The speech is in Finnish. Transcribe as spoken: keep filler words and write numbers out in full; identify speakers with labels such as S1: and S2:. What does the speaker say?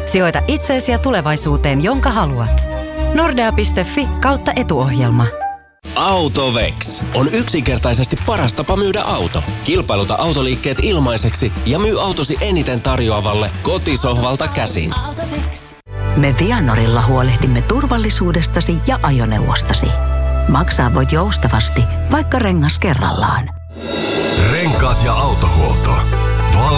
S1: Sijoita itseesi ja tulevaisuuteen, jonka haluat. Nordea piste fi kautta etuohjelma.
S2: Autovex on yksinkertaisesti paras tapa myydä auto. Kilpailuta autoliikkeet ilmaiseksi ja myy autosi eniten tarjoavalle kotisohvalta käsin.
S3: Me Vianorilla huolehdimme turvallisuudestasi ja ajoneuvostasi. Maksaa voit joustavasti, vaikka rengas kerrallaan.
S4: Renkaat ja autohuolto.